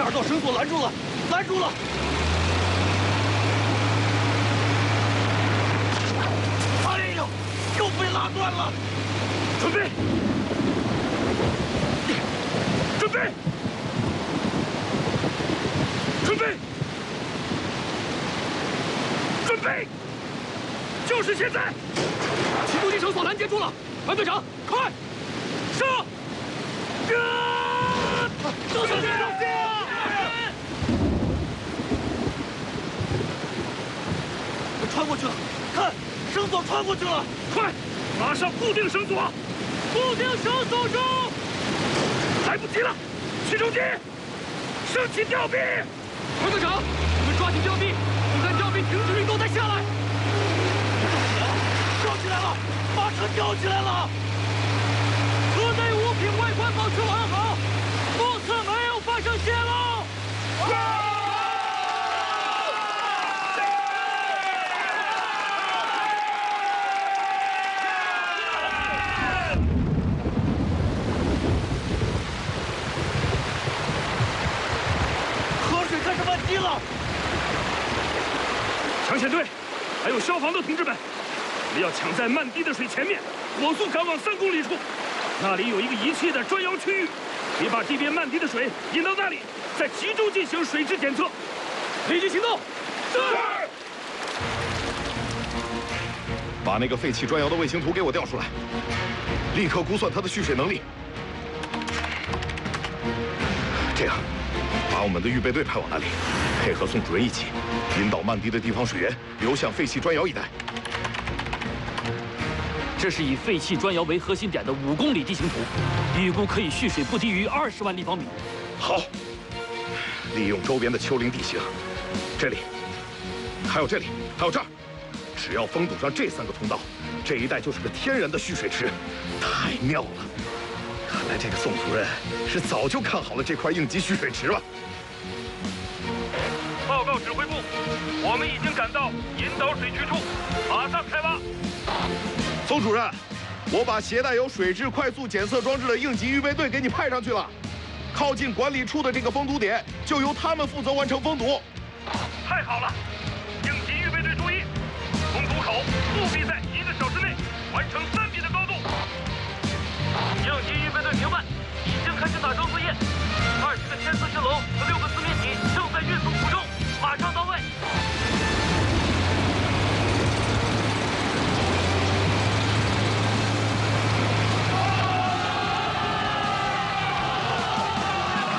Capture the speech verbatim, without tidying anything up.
二道绳索拦住了，拦住了！哎呦，又被拉断了！准备，准备，准备，准备，就是现在！启动力绳索拦截住了，团队长，快，上！啊！都小心！穿过去了，看，绳索穿过去了！快，马上固定绳索！固定绳索中！来不及了，起重机，升起吊臂！团队长，你们抓紧吊臂，不看吊臂停止运动再下来。吊起来了，马车吊起来了！车内物品外观保持完好，目测没有发生泄漏。河水开始漫堤了。抢险队，还有消防的同志们，我们要抢在漫堤的水前面，火速赶往三公里处。那里有一个仪器的专用区域，可以把地边漫堤的水引到那里，再集中进行水质检测。立即行动！是。 把那个废弃砖窑的卫星图给我调出来，立刻估算它的蓄水能力。这样，把我们的预备队派往那里，配合宋主任一起引导漫堤的地方水源流向废弃砖窑一带。 这是以废弃砖窑为核心点的五公里地形图，预估可以蓄水不低于二十万立方米。 好，利用周边的丘陵地形，这里，还有这里，还有这儿，只要封堵上这三个通道，这一带就是个天然的蓄水池，太妙了！看来这个宋主任是早就看好了这块应急蓄水池了。 报告指挥部，我们已经赶到引导水渠处，马上开挖。 宋主任，我把携带有水质快速检测装置的应急预备队给你派上去了。靠近管理处的这个封堵点，就由他们负责完成封堵。 太好了！应急预备队注意，封堵口务必在一个小时内完成三米的高度。应急预备队明白，已经开始打桩作业。